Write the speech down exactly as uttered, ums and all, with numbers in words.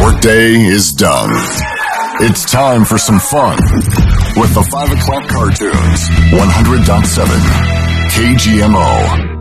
workday is done. It's time for some fun with the five o'clock cartoons. one hundred point seven K G M O.